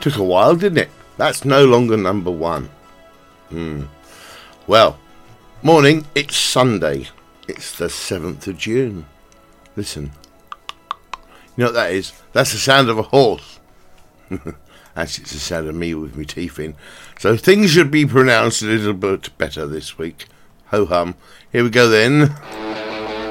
Took a while, didn't it? That's no longer number one. Well, morning, it's Sunday. It's the 7th of June. Listen. You know what that is? That's the sound of a horse. Actually, it's the sound of me with my teeth in. So things should be pronounced a little bit better this week. Ho-hum. Here we go then.